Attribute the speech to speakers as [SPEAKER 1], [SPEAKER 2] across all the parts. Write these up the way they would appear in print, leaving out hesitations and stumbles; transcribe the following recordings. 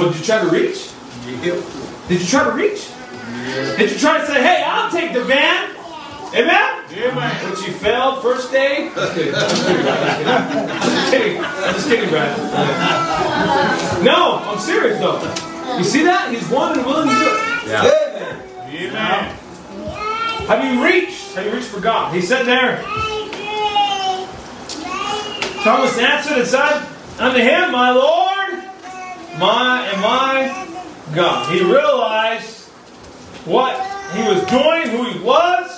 [SPEAKER 1] did you try to reach?
[SPEAKER 2] Yep.
[SPEAKER 1] Did you try to reach?
[SPEAKER 2] Yep.
[SPEAKER 1] Did you try to say, hey, I'll take the van? Amen?
[SPEAKER 2] Amen.
[SPEAKER 1] But you failed first day? Just kidding. I'm just kidding, Brad. No, I'm serious though. You see that? He's one and willing to do it.
[SPEAKER 2] Yeah.
[SPEAKER 1] Amen. Have you reached? Have you reached for God? He said there. Thomas answered and said unto him, my Lord, my God. He realized what he was doing, who he was.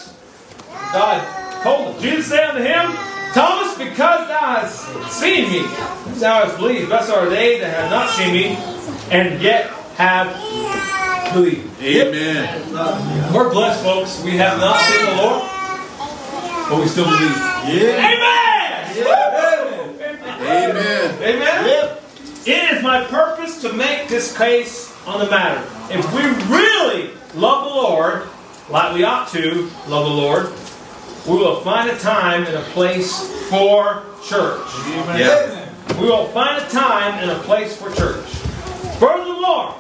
[SPEAKER 1] God told him. Jesus said unto him, Thomas, because thou hast seen me, thou hast believed. Blessed are they that have not seen me, and yet have believed.
[SPEAKER 2] Amen.
[SPEAKER 1] We're blessed, folks. We have not seen the Lord, but we still believe.
[SPEAKER 2] Yeah.
[SPEAKER 1] Amen!
[SPEAKER 2] Amen.
[SPEAKER 1] Amen? Yep. It is my purpose to make this case on the matter. If we really love the Lord, like we ought to love the Lord, we will find a time and a place for church.
[SPEAKER 2] Yeah.
[SPEAKER 1] We will find a time and a place for church. Furthermore,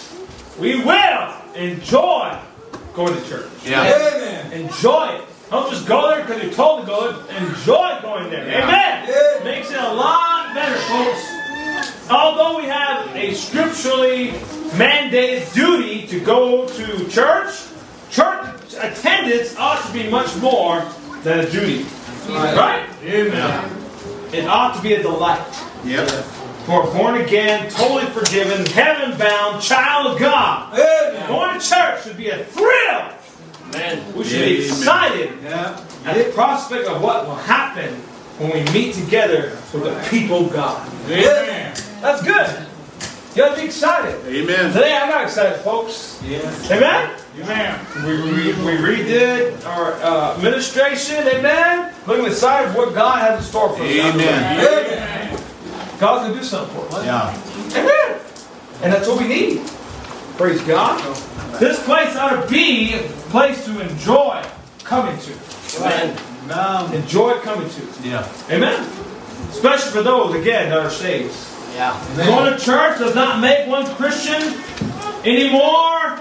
[SPEAKER 1] we will enjoy going to church.
[SPEAKER 2] Yeah.
[SPEAKER 3] Amen.
[SPEAKER 1] Enjoy it. Don't just go there because you're told to go there. Enjoy going there.
[SPEAKER 2] Yeah.
[SPEAKER 1] Amen.
[SPEAKER 3] Yeah.
[SPEAKER 1] Makes it a lot better, folks. Although we have a scripturally mandated duty to go to church, church attendance ought to be much more than a duty. Right?
[SPEAKER 2] Amen.
[SPEAKER 1] It ought to be a delight.
[SPEAKER 2] Yep.
[SPEAKER 1] For a born again, totally forgiven, heaven bound child of God.
[SPEAKER 3] Amen.
[SPEAKER 1] Going to church should be a thrill. Man, we should be excited
[SPEAKER 3] Yeah.
[SPEAKER 1] at the prospect of what will happen when we meet together with the people of God.
[SPEAKER 3] Amen.
[SPEAKER 1] That's good. You ought to be excited.
[SPEAKER 2] Amen.
[SPEAKER 1] Today I got excited, folks.
[SPEAKER 3] Yes.
[SPEAKER 1] Amen?
[SPEAKER 3] Amen.
[SPEAKER 1] We redid our administration. Amen? Looking aside of what God has in store for us.
[SPEAKER 2] Amen.
[SPEAKER 3] Amen.
[SPEAKER 1] God's going to do something for us.
[SPEAKER 2] Yeah.
[SPEAKER 1] Amen. And that's what we need. Praise God. This place ought to be a place to enjoy coming to. Amen. Enjoy coming to.
[SPEAKER 2] Yeah.
[SPEAKER 1] Amen. Especially for those, again, that are saved.
[SPEAKER 2] Yeah.
[SPEAKER 1] Going to church does not make one Christian any more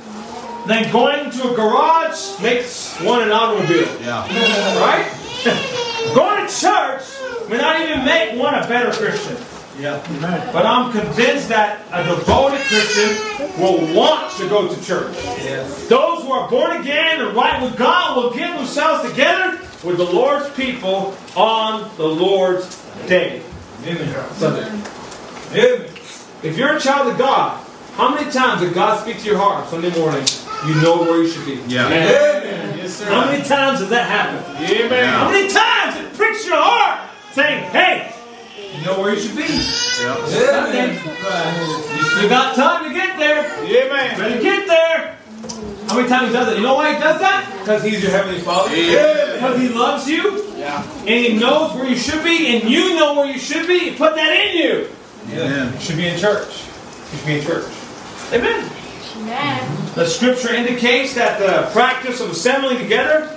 [SPEAKER 1] than going to a garage makes one an automobile.
[SPEAKER 2] Yeah.
[SPEAKER 1] Right? Going to church may not even make one a better Christian.
[SPEAKER 3] Yeah.
[SPEAKER 1] But I'm convinced that a devoted Christian will want to go to church.
[SPEAKER 3] Yes.
[SPEAKER 1] Those who are born again and right with God will get themselves together with the Lord's people on the Lord's day.
[SPEAKER 3] Amen.
[SPEAKER 1] Sunday.
[SPEAKER 3] Amen.
[SPEAKER 1] If you're a child of God, how many times did God speak to your heart Sunday morning? You know where you should be.
[SPEAKER 2] Yeah.
[SPEAKER 3] Amen. Yes, sir.
[SPEAKER 1] How many times does that happen?
[SPEAKER 3] Amen.
[SPEAKER 1] How many times it pricks your heart saying, hey, you know where you should be.
[SPEAKER 2] Yeah.
[SPEAKER 3] Amen.
[SPEAKER 1] You still got time to get there.
[SPEAKER 3] Amen.
[SPEAKER 1] Better get there. How many times he does that? You know why he does that? Because he's your heavenly Father.
[SPEAKER 2] Yeah.
[SPEAKER 1] Because he loves you.
[SPEAKER 3] Yeah.
[SPEAKER 1] And he knows where you should be. And you know where you should be. He put that in you.
[SPEAKER 2] Amen.
[SPEAKER 1] You should be in church. You should be in church. Amen.
[SPEAKER 4] Amen.
[SPEAKER 1] The scripture indicates that the practice of assembling together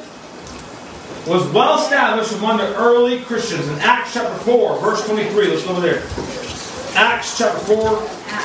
[SPEAKER 1] was well established among the early Christians. In Acts chapter 4, verse 23. Let's go over there. Acts chapter 4,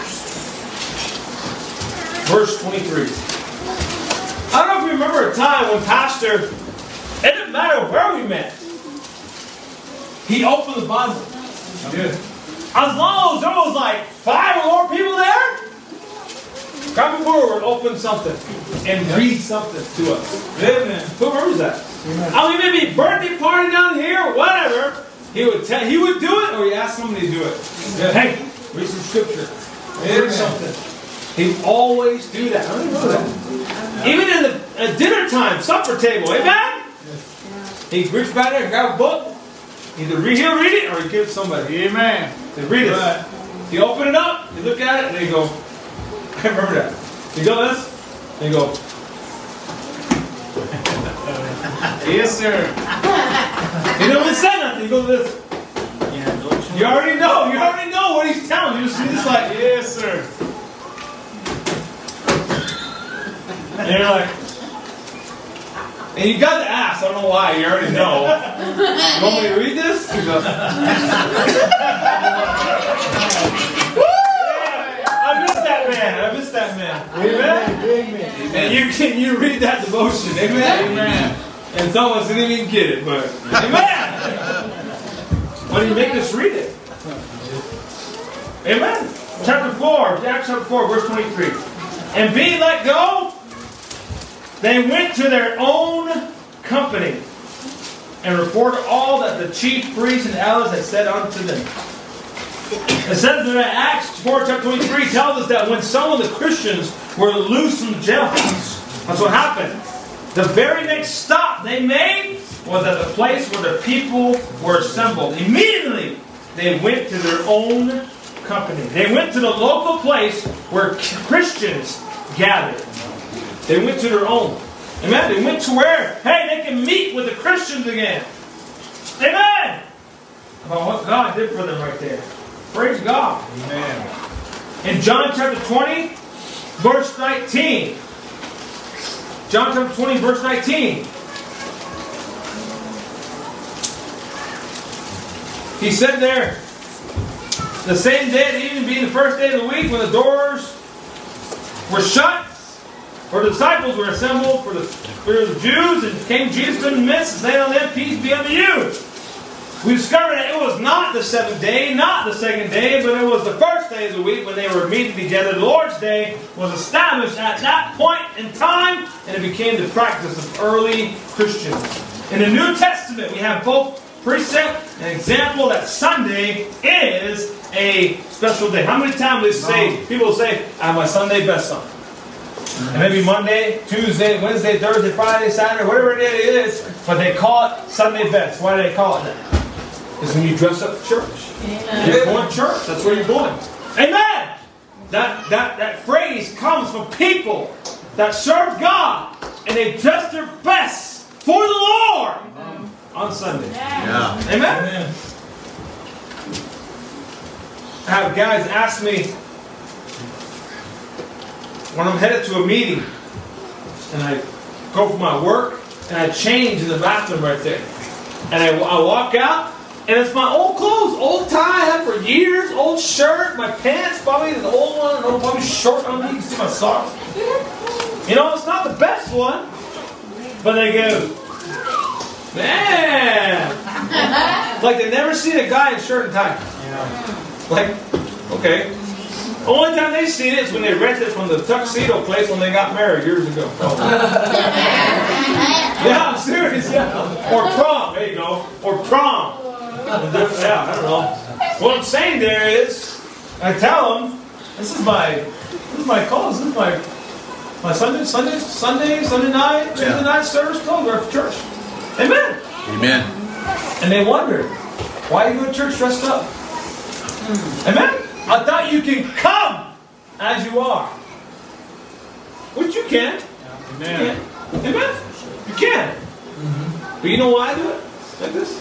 [SPEAKER 1] verse 23. I don't know if you remember a time when Pastor, it didn't matter where we met, he opened the Bible.
[SPEAKER 3] Good.
[SPEAKER 1] As long as there was like 5 or more people there, Prophet Brewer would open something and read something to us.
[SPEAKER 3] Amen.
[SPEAKER 1] Who remembers that? I mean, maybe birthday party down here or whatever. He would do it, or he asked somebody to do it.
[SPEAKER 3] Yeah.
[SPEAKER 1] Hey, read some scripture.
[SPEAKER 3] Amen.
[SPEAKER 1] Read something. He'd always do that. I don't even know that. Even in the dinner time, supper table. Amen? He'd reach back there and grab a book. Either he'll read it or he'd give it to somebody.
[SPEAKER 3] Amen.
[SPEAKER 1] They read it.
[SPEAKER 3] Right.
[SPEAKER 1] You open it up, you look at it, and you go, I remember that. You go this, and you go,
[SPEAKER 3] Yes, sir.
[SPEAKER 1] you don't even say nothing, you go this. You already know what he's telling you. You're just like,
[SPEAKER 3] Yes, sir.
[SPEAKER 1] and you're like, and you got to ask, I don't know why, you already know. You want me to read this? You go, I'm just that man. I miss that man. Amen. And you read that devotion. Amen.
[SPEAKER 2] Amen.
[SPEAKER 1] And some of us didn't even get it, but amen. Why do you make us read it? Amen. Chapter 4, Acts chapter 4, verse 23. And being let go, they went to their own company and reported all that the chief priests and elders had said unto them. It says that Acts 4, chapter 23 tells us that when some of the Christians were loose from the jailhouse, that's what happened. The very next stop they made was at the place where the people were assembled. Immediately, they went to their own company. They went to the local place where Christians gathered. They went to their own. Amen. They went to where, hey, they can meet with the Christians again. Amen. About what God did for them right there. Praise God.
[SPEAKER 3] Amen.
[SPEAKER 1] In John chapter 20, verse 19. John chapter 20, verse 19. He said there, the same day, the evening being the first day of the week, when the doors were shut, for the disciples were assembled for the spirit of the Jews, and came Jesus to the midst, and saying unto them, peace be unto you. We discovered that it was not the seventh day, not the second day, but it was the first day of the week when they were meeting together. The Lord's Day was established at that point in time, and it became the practice of early Christians. In the New Testament, we have both precept and example that Sunday is a special day. How many times they say, people say, I have my Sunday best on. And maybe Monday, Tuesday, Wednesday, Thursday, Friday, Saturday, whatever it is, but they call it Sunday best. Why do they call it that? Because when you dress up for church. Amen. You're going to church. That's where you're going. Amen. That phrase comes from people that serve God and they dress their best for the Lord on Sunday.
[SPEAKER 2] Yeah.
[SPEAKER 1] Amen.
[SPEAKER 3] Amen.
[SPEAKER 1] I have guys ask me when I'm headed to a meeting and I go for my work and I change in the bathroom right there. And I walk out and it's my old clothes, old tie I had for years, old shirt, my pants, probably the old one, probably short on me, you can see my socks. You know, it's not the best one, but they go, man, it's like they never seen a guy in shirt and tie. Like, okay. Only time they've seen it is when they rented from the tuxedo place when they got married years ago. Yeah, I'm serious, yeah. Or prom, there you go. Or prom. Yeah, I don't know. What I'm saying there is, I tell them, this is my clothes. This is my Sunday night, Tuesday night service clothes are for church. Amen.
[SPEAKER 2] Amen.
[SPEAKER 1] And they wonder, why are you in church dressed up? Amen. I thought you can come as you are. Which you can.
[SPEAKER 3] Amen.
[SPEAKER 1] You can. Amen. You can. But you know why I do it? Like this.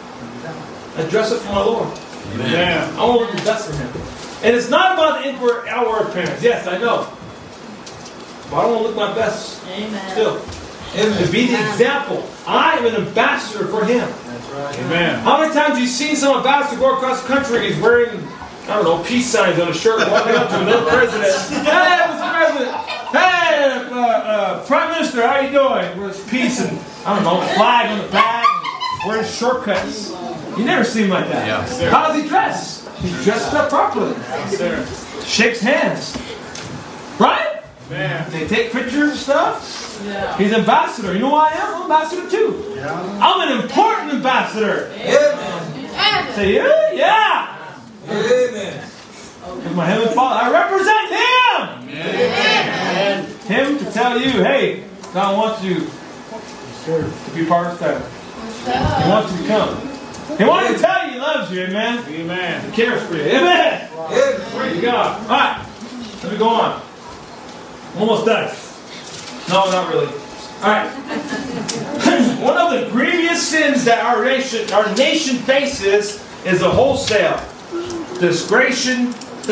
[SPEAKER 1] I dress up for my Lord.
[SPEAKER 3] Amen.
[SPEAKER 1] I want to look the best for Him. And it's not about the outward appearance. Yes, I know. But I want to look my best.
[SPEAKER 4] Amen.
[SPEAKER 1] Still. And to be the example. I am an ambassador for Him.
[SPEAKER 3] That's right. Amen.
[SPEAKER 1] How many times have you seen some ambassador go across the country? He's wearing, I don't know, peace signs on his shirt, walking up to another president. Hey, Mr. President. Hey, Prime Minister, how you doing? With peace and, I don't know, flag on the back, wearing shortcuts. You never see him like that.
[SPEAKER 2] Yeah.
[SPEAKER 1] How does he dress? He's dressed up properly.
[SPEAKER 3] Yes, sir.
[SPEAKER 1] Shakes hands. Right?
[SPEAKER 3] Amen.
[SPEAKER 1] They take pictures and stuff.
[SPEAKER 4] Yeah.
[SPEAKER 1] He's ambassador. You know who I am? I'm ambassador too.
[SPEAKER 3] Yeah.
[SPEAKER 1] I'm an important ambassador.
[SPEAKER 4] Amen.
[SPEAKER 1] Say, yeah.
[SPEAKER 3] Amen.
[SPEAKER 1] With my Heavenly Father, I represent Him.
[SPEAKER 3] Amen.
[SPEAKER 1] Him to tell you, hey, God wants you to be part of that. He wants you to come. He wants to tell you He loves you, amen.
[SPEAKER 3] Amen.
[SPEAKER 1] He cares for you, amen. Praise God. All right, let me go on. I'm almost done. No, not really. All right. One of the grievous sins that our nation faces is the wholesale desecration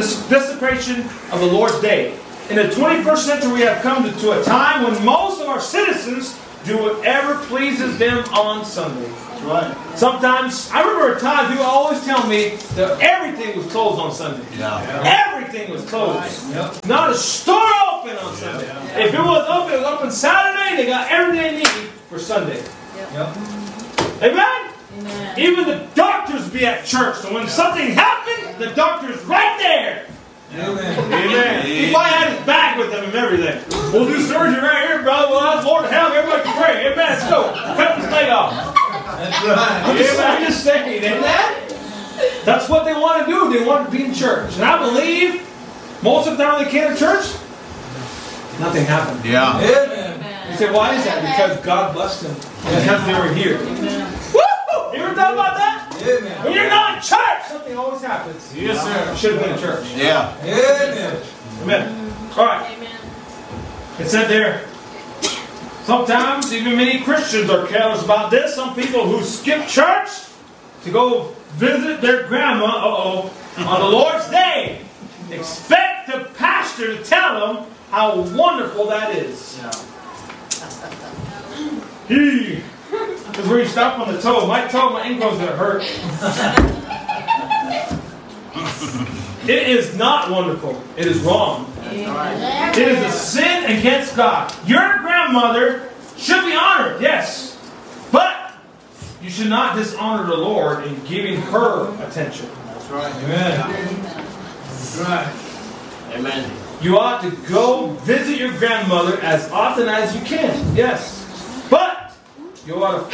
[SPEAKER 1] of the Lord's Day. In the 21st century, we have come to a time when most of our citizens do whatever pleases them on Sunday.
[SPEAKER 3] That's right.
[SPEAKER 1] Sometimes, I remember a time people always tell me that everything was closed on Sunday.
[SPEAKER 2] Yeah.
[SPEAKER 1] Everything. everything was closed. Yep. Not a store open on Sunday. If it was open Saturday. They got everything they need for Sunday. Yep. Amen? Amen. Even the doctors be at church. So when something happened, the doctor's right there. Amen. Amen. He probably had his bag with him and everything. We'll do surgery right here, brother. Well, that's Lord help. Everybody can pray. Amen. Let's go. Cut his leg off. That's right. I'm just saying, amen. That's what they want to do. They want to be in church. And I believe most of the time when they came to church, nothing happened.
[SPEAKER 2] Yeah.
[SPEAKER 1] Amen. You say, why is that? Because God blessed them. Because they were here. Woo! You ever thought about that? Amen. When you're not in church, something always happens. Yes, sir. You should have been in church.
[SPEAKER 2] Yeah.
[SPEAKER 1] Amen. Amen. All right. Amen. It said there, sometimes even many Christians are careless about this. Some people who skip church to go visit their grandma on the Lord's Day expect the pastor to tell them how wonderful that is. Because where you stop on the toe, my ankle's going to hurt. It is not wonderful. It is wrong. It is a sin against God. Your grandmother should be honored, yes. But you should not dishonor the Lord in giving her attention. That's right. Amen. That's right. Amen. You ought to go visit your grandmother as often as you can. Yes. But you ought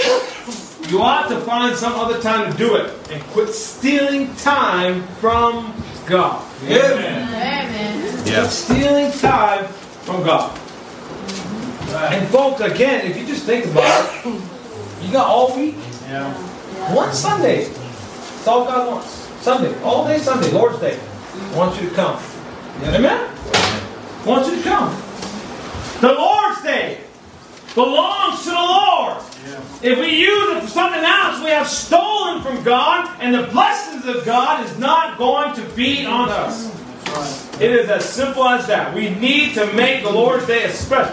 [SPEAKER 1] to find some other time to do it and quit stealing time from God. Amen. Amen. Yes. Quit stealing time from God. Right. And folks, again, if you just think about it, you got all week. Yeah. One Sunday. That's all God wants. Sunday. All day Sunday. Lord's Day. I want you to come. Yeah. Amen? I want you to come. The Lord's Day belongs to the Lord. Yeah. If we use it for something else, we have stolen from God, and the blessings of God is not going to be on us. That's right. It is as simple as that. We need to make the Lord's Day a special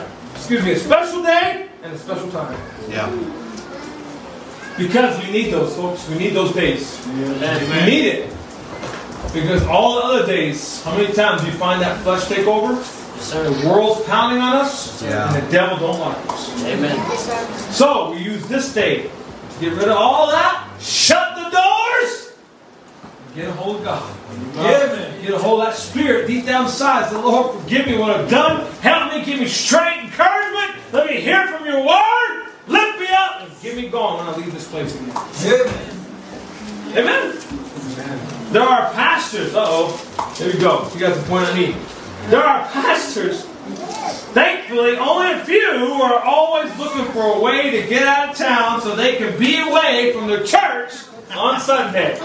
[SPEAKER 1] day and a special time. Yeah. Because we need those, folks. We need those days. Yeah. We need it. Because all the other days, how many times do you find that flesh take over? The world's pounding on us, and the devil don't like us. Amen. So we use this day to get rid of all that, shut the doors, and get a hold of God. Amen. Get a hold of that spirit deep down inside. Say, Lord, forgive me what I've done. Help me, give me strength, encouragement. Let me hear from your word. Lift me up and get me going when I leave this place again. Amen. Amen. There are pastors. There we go. You got the point I need. There are pastors, thankfully, only a few who are always looking for a way to get out of town so they can be away from their church on Sunday.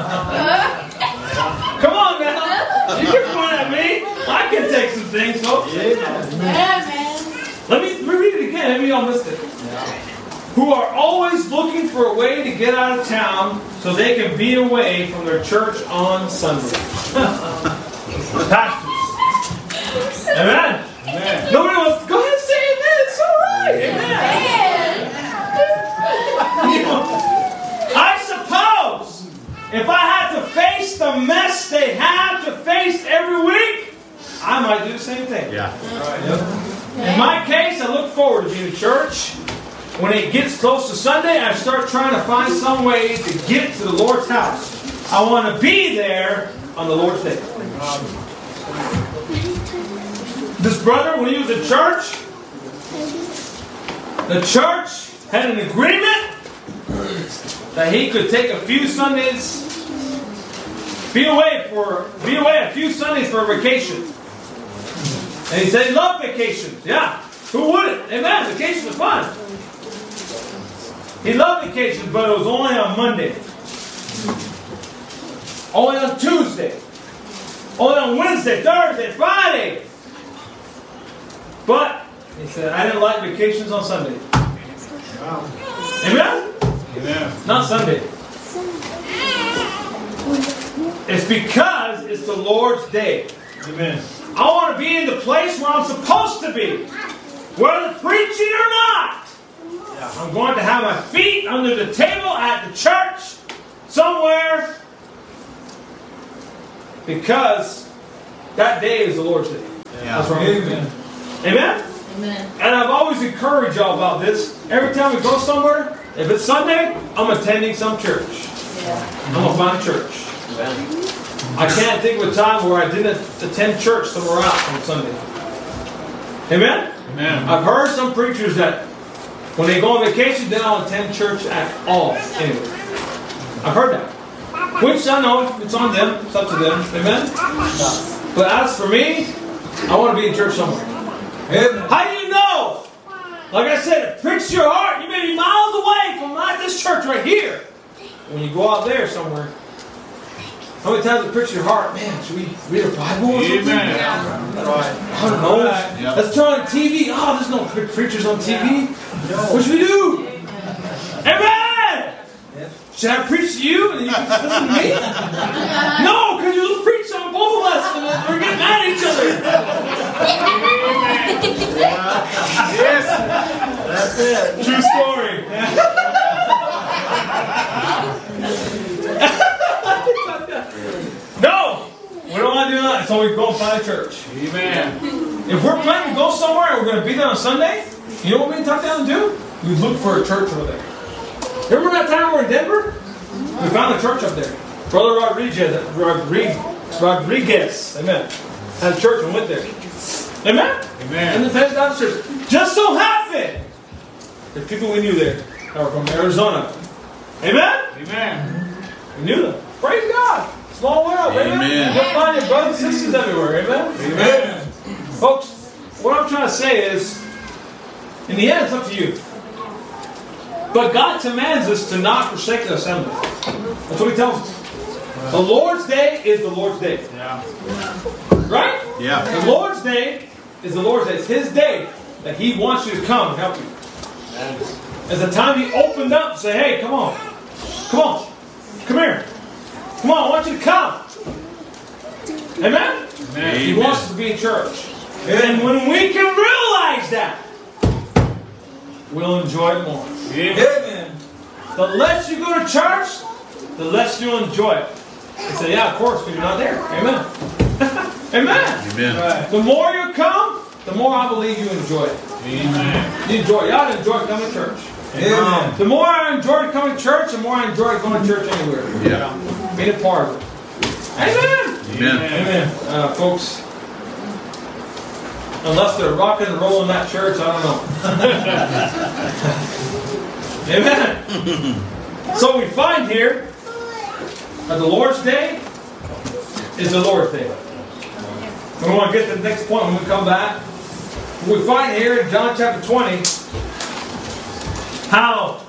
[SPEAKER 1] Come on now. You can point at me. I can take some things, folks. Let me read it again. Maybe y'all missed it. Who are always looking for a way to get out of town so they can be away from their church on Sunday. Pastors. Amen. Amen. Nobody wants to go ahead and say amen. It's all right. Amen. I suppose if I had to face the mess they have to face every week, I might do the same thing. Yeah. In my case, I look forward to being in church. When it gets close to Sunday, I start trying to find some way to get to the Lord's house. I want to be there on the Lord's Day. This brother, when he was in church, the church had an agreement that he could take a few Sundays, be away a few Sundays for a vacation. And he said he loved vacations. Yeah, who wouldn't? Amen. Vacation was fun. He loved vacations, but it was only on Monday, only on Tuesday, only on Wednesday, Thursday, Friday. But he said, I didn't like vacations on Sunday. Wow. Amen? Amen. Not Sunday. It's because it's the Lord's Day. Amen. I want to be in the place where I'm supposed to be. Whether preaching or not. I'm going to have my feet under the table at the church somewhere. Because that day is the Lord's day.
[SPEAKER 2] Yeah.
[SPEAKER 1] That's right.
[SPEAKER 3] Amen.
[SPEAKER 1] Amen?
[SPEAKER 4] Amen.
[SPEAKER 1] And I've always encouraged y'all about this. Every time we go somewhere, if it's Sunday, I'm attending some church.
[SPEAKER 4] Yeah.
[SPEAKER 1] I'm going to find a church. I can't think of a time where I didn't attend church somewhere else on Sunday. Amen?
[SPEAKER 3] Amen.
[SPEAKER 1] I've heard some preachers that when they go on vacation, they don't attend church at all. Anyway, I've heard that. Which I know, it's on them. It's up to them. Amen? But as for me, I want to be in church somewhere.
[SPEAKER 3] Amen.
[SPEAKER 1] How do you know? Like I said, it pricks your heart. You may be miles away from this church right here. When you go out there somewhere, how many times it pricks your heart? Man, should we read a Bible or something?
[SPEAKER 3] Amen.
[SPEAKER 1] I don't know.
[SPEAKER 2] Yep.
[SPEAKER 1] Let's turn on TV. Oh, there's no preachers on TV. What should we do? Amen! Should I preach to you and you can listen to me? No, because you'll preach on both of us and we're getting mad at each other.
[SPEAKER 3] Yes. That's it.
[SPEAKER 1] True story. No! We don't want to do that, so we go find a church.
[SPEAKER 3] Amen.
[SPEAKER 1] If we're planning to go somewhere and we're going to be there on Sunday, you know what we talk down and do? We look for a church over there. Remember that time we were in Denver? We found a church up there. Brother Rodriguez, amen, had a church and went there. Amen?
[SPEAKER 3] Amen.
[SPEAKER 1] And the Pentecostal church. Just so happened, there's people we knew there that were from Arizona. Amen?
[SPEAKER 3] Amen.
[SPEAKER 1] We knew them. Praise God. Small world. Amen.
[SPEAKER 2] Amen.
[SPEAKER 1] You'll find your brothers and sisters everywhere. Amen?
[SPEAKER 3] Amen.
[SPEAKER 1] Folks, what I'm trying to say is, in the end, it's up to you. But God commands us to not forsake the assembly. That's what He tells us. The Lord's day is the Lord's day.
[SPEAKER 3] Yeah.
[SPEAKER 1] Right?
[SPEAKER 2] Yeah.
[SPEAKER 1] The Lord's day is the Lord's day. It's His day that He wants you to come and help you. It's the time He opened up and said, hey, come on. Come on. Come here. Come on, I want you to come. Amen?
[SPEAKER 3] Amen.
[SPEAKER 1] He wants us to be in church. And when we can realize that, we'll enjoy it more.
[SPEAKER 3] Amen.
[SPEAKER 1] The less you go to church, the less you'll enjoy it. You say, yeah, of course, because you're not there. Amen. Amen.
[SPEAKER 2] Amen.
[SPEAKER 3] Right.
[SPEAKER 1] The more you come, the more I believe you enjoy it.
[SPEAKER 3] Amen.
[SPEAKER 1] You enjoy it. You ought to enjoy coming to church.
[SPEAKER 3] Amen.
[SPEAKER 1] The more I enjoy coming to church, the more I enjoy going to church anywhere.
[SPEAKER 2] Yeah.
[SPEAKER 1] Being a part of it. Amen.
[SPEAKER 2] Amen.
[SPEAKER 1] Amen. Folks, unless they're rocking and rolling that church, I don't know. Amen. So we find here that the Lord's day is the Lord's day. We want to get to the next point when we come back. We find here in John chapter 20 how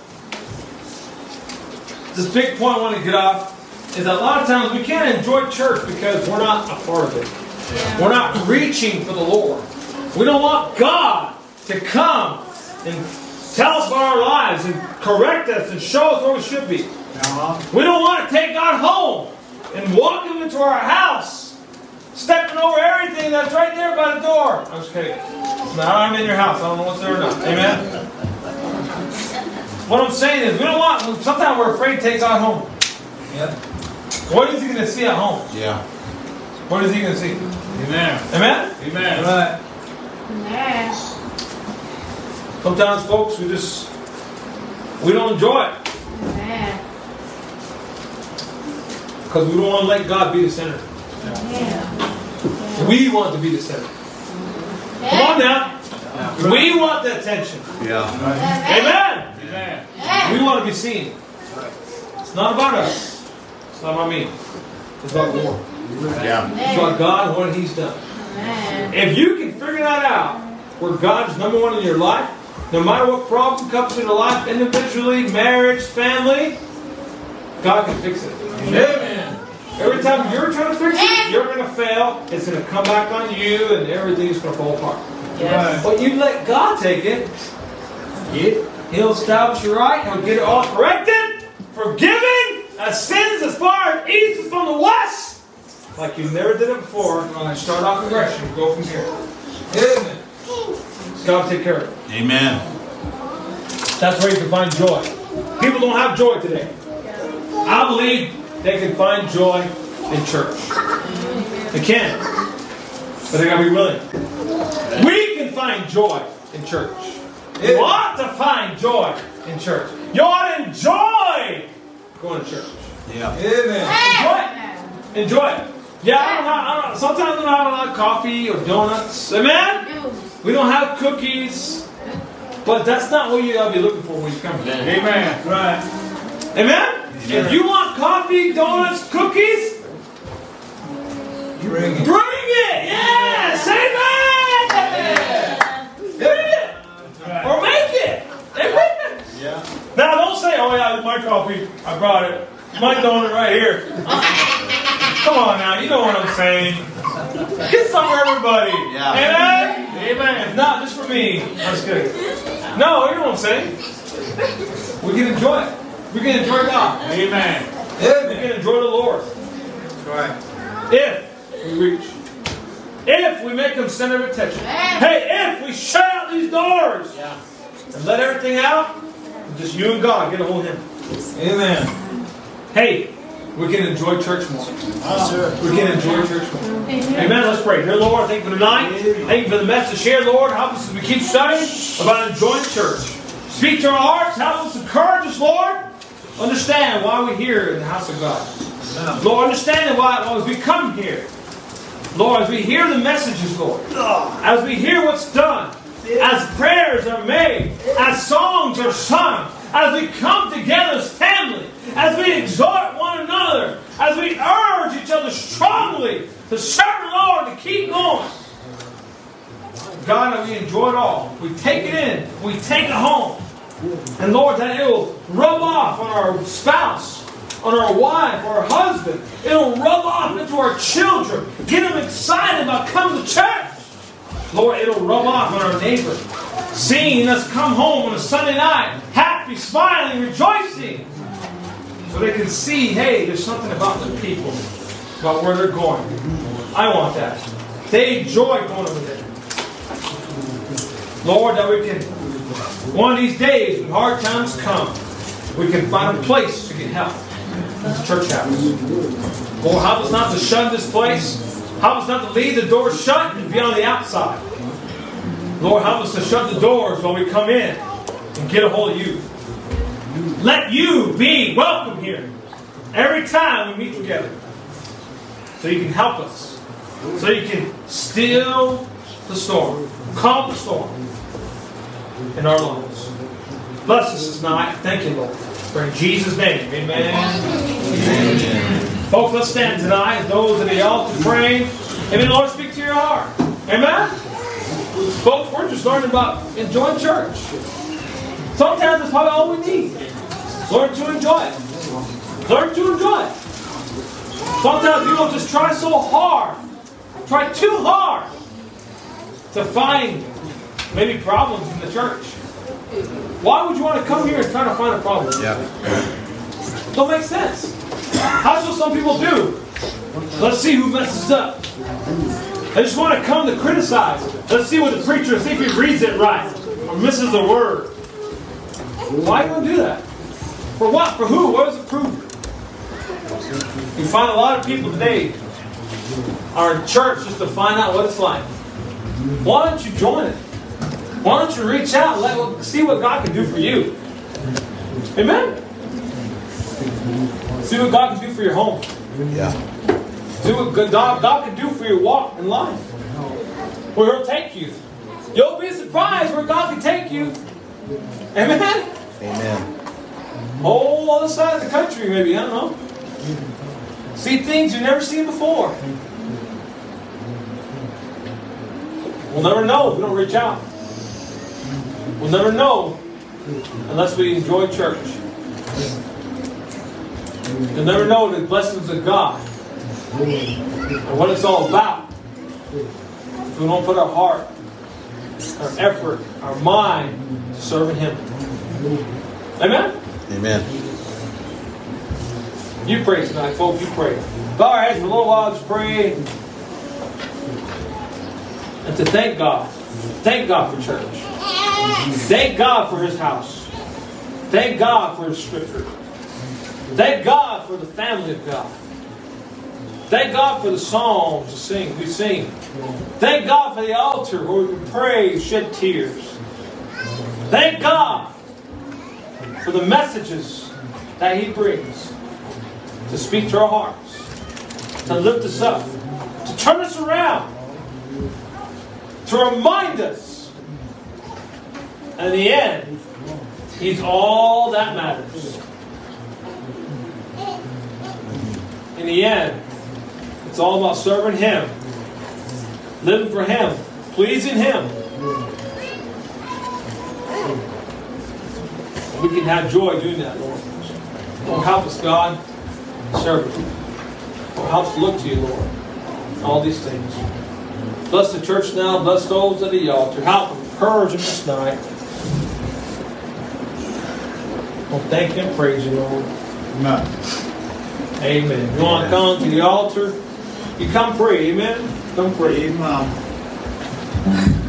[SPEAKER 1] this big point I want to get off is that a lot of times we can't enjoy church because we're not a part of it. We're not reaching for the Lord. We don't want God to come and tell us about our lives and correct us and show us where we should be. We don't want to take God home and walk Him into our house, stepping over everything that's right there by the door. I'm just kidding. Now I'm in your house. I don't know what's there or not. Amen? What I'm saying is, we don't want, sometimes we're afraid to take God home.
[SPEAKER 3] Yep.
[SPEAKER 1] What is He going to see at home?
[SPEAKER 2] Yeah.
[SPEAKER 1] What is He going to see?
[SPEAKER 3] Amen.
[SPEAKER 1] Amen?
[SPEAKER 3] Amen.
[SPEAKER 4] Amen.
[SPEAKER 1] Sometimes, folks, we don't enjoy it.
[SPEAKER 4] Amen.
[SPEAKER 1] Because we don't want to let God be the center. We want to be the center. Come on now. We want the attention.
[SPEAKER 2] Yeah.
[SPEAKER 1] Amen.
[SPEAKER 3] Amen.
[SPEAKER 1] We want to be seen. It's not about us. It's not about me. It's about the Lord.
[SPEAKER 2] Yeah.
[SPEAKER 1] It's about God and what He's done.
[SPEAKER 4] Amen.
[SPEAKER 1] If you can figure that out, where God is number one in your life, no matter what problem comes into life, individually, marriage, family, God can fix it.
[SPEAKER 3] Amen.
[SPEAKER 1] Every time you're trying to fix it, you're going to fail. It's going to come back on you, and everything's going to fall apart.
[SPEAKER 4] Yes.
[SPEAKER 1] But you let God take it, He'll establish you right. He'll get it all corrected, forgiven, as sins as far as east is from the west. Like you never did it before. I'm going to start off progression. Go from here.
[SPEAKER 3] Amen.
[SPEAKER 1] God will take care of it.
[SPEAKER 2] Amen.
[SPEAKER 1] That's where you can find joy. People don't have joy today. I believe they can find joy in church. They can. But they gotta be willing. We can find joy in church. You ought to find joy in church. You ought to enjoy going to church.
[SPEAKER 2] Yeah.
[SPEAKER 3] Amen.
[SPEAKER 1] Enjoy it. Yeah, I don't know. Sometimes we don't have a lot of coffee or donuts. Amen? We don't have cookies. But that's not what you ought to be looking for when you come here.
[SPEAKER 3] Amen. Right.
[SPEAKER 1] Amen? If you want coffee, donuts, cookies,
[SPEAKER 3] Bring it.
[SPEAKER 1] bring it! Yes! Amen! Bring it! Or make it! Amen!
[SPEAKER 2] Yeah.
[SPEAKER 1] Now don't say, oh yeah, my coffee, I brought it. My donut right here. Come on now, you know what I'm saying. Get some for everybody.
[SPEAKER 2] Yeah.
[SPEAKER 1] Amen? Amen. If not, just for me. I'm just kidding. No, you know what I'm saying. We can enjoy it. We can enjoy God.
[SPEAKER 3] Amen.
[SPEAKER 1] We can enjoy the Lord.
[SPEAKER 3] Right.
[SPEAKER 1] If we reach. If we make Him center of attention. Hey, if we shut out these doors and let everything out, just you and God get a hold of Him.
[SPEAKER 3] Amen.
[SPEAKER 1] Hey, we can enjoy church more.
[SPEAKER 2] Sure.
[SPEAKER 1] We can enjoy church more. Amen. Let's pray. Dear Lord, thank you for tonight. Thank you for the message shared, Lord. Help us as we keep studying about enjoying church. Speak to our hearts. Help us, encourage us, Lord. Understand why we're here in the house of God. Lord, understand why as we come here. Lord, as we hear the messages, Lord. As we hear what's done. As prayers are made. As songs are sung. As we come together as family. As we exhort one another. As we urge each other strongly to serve the Lord, to keep going. God, that we enjoy it all. We take it in. We take it home. And Lord, that it will rub off on our spouse, on our wife, or our husband. It'll rub off into our children. Get them excited about coming to church. Lord, it'll rub off on our neighbor. Seeing us come home on a Sunday night, happy, smiling, rejoicing. So they can see, hey, there's something about the people, about where they're going. I want that. They enjoy going over there. Lord, that we can, one of these days when hard times come, we can find a place to get help. That's church house. Lord, help us not to shun this place. Help us not to leave the doors shut and be on the outside. Lord, help us to shut the doors when we come in and get a hold of you. Let you be welcome here every time we meet together. So you can help us. So you can still the storm. Calm the storm in our lives. Bless us this night. Thank you, Lord. For in Jesus' name, amen. Amen. Folks, let's stand tonight. Those at the altar praying. Amen. Lord, speak to your heart. Amen. Folks, we're just learning about enjoying church. Sometimes that's probably all we need. Learn to enjoy it. Learn to enjoy it. Sometimes people just try so hard. Try too hard to find maybe problems in the church. Why would you want to come here and try to find a problem?
[SPEAKER 2] Yeah.
[SPEAKER 1] Don't make sense. That's what some people do. Let's see who messes up. They just want to come to criticize. Let's see what the preacher, see if he reads it right or misses a word. Why are you going to do that? For what? For who? What does it prove? You find a lot of people today are in church just to find out what it's like. Why don't you join it? Why don't you reach out and see what God can do for you? Amen? See what God can do for your home.
[SPEAKER 2] Yeah.
[SPEAKER 1] See what God can do for your walk in life. Where He'll take you. You'll be surprised where God can take you. Amen?
[SPEAKER 2] Amen.
[SPEAKER 1] Whole other side of the country, maybe. I don't know. See things you've never seen before. We'll never know if we don't reach out. We'll never know unless we enjoy church. You'll never know the blessings of God and what it's all about if we don't put our heart, our effort, our mind to serving Him. Amen?
[SPEAKER 2] Amen.
[SPEAKER 1] You pray tonight, folks. You pray. Bow our heads for a little while. Just pray. And to thank God. Thank God for church. Thank God for His house. Thank God for His Scripture. Thank God for the family of God. Thank God for the songs we sing. Thank God for the altar where we can pray, shed tears. Thank God for the messages that He brings to speak to our hearts, to lift us up, to turn us around, to remind us. And in the end, He's all that matters. In the end, it's all about serving Him, living for Him, pleasing Him. We can have joy doing that, Lord. Lord, help us, God, serve You. Lord, help us look to You, Lord. All these things. Bless the church now. Bless those at the altar. Help them. Encourage them this night. Well, thank You and praise You, Lord.
[SPEAKER 2] Amen.
[SPEAKER 1] Amen. You want to come to the altar? You come pray. Amen. Come pray.
[SPEAKER 2] Amen.